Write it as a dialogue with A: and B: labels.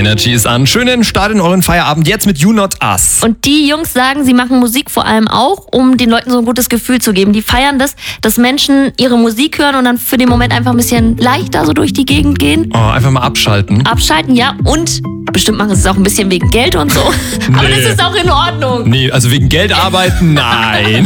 A: Energy ist an. Schönen Start in euren Feierabend jetzt mit You Not Us.
B: Und die Jungs sagen, sie machen Musik vor allem auch, um den Leuten so ein gutes Gefühl zu geben. Die feiern das, dass Menschen ihre Musik hören und dann für den Moment einfach ein bisschen leichter so durch die Gegend gehen.
A: Oh, einfach mal abschalten.
B: Abschalten, ja. Und bestimmt machen sie es auch ein bisschen wegen Geld und so. Aber das ist auch in Ordnung.
A: Nee, also wegen Geld arbeiten, nein.